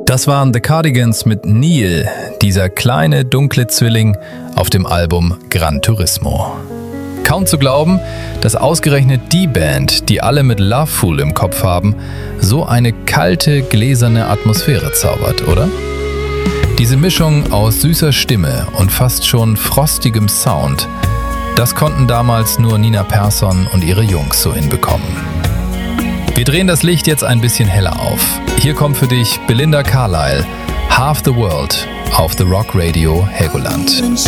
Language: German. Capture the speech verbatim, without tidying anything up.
Das waren The Cardigans mit Neil, dieser kleine dunkle Zwilling auf dem Album Gran Turismo. Kaum zu glauben, dass ausgerechnet die Band, die alle mit Loveful im Kopf haben, so eine kalte, gläserne Atmosphäre zaubert, oder? Diese Mischung aus süßer Stimme und fast schon frostigem Sound, das konnten damals nur Nina Persson und ihre Jungs so hinbekommen. Wir drehen das Licht jetzt ein bisschen heller auf. Hier kommt für dich Belinda Carlisle, Half the World auf The Rock Radio Helgoland.